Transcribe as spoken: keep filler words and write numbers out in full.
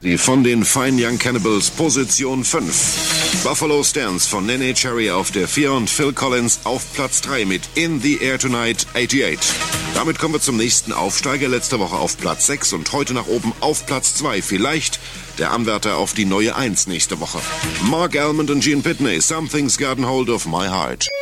Die von den Fine Young Cannibals Position fünf. Buffalo Stance von Nene Cherry auf der vier und Phil Collins auf Platz drei mit In the Air Tonight achtundachtzig. Damit kommen wir zum nächsten Aufsteiger. Letzte Woche auf Platz sechs und heute nach oben auf Platz zwei. Vielleicht der Anwärter auf die neue eins nächste Woche. Mark Almond und Gene Pitney, Something's Gotten Hold of My Heart.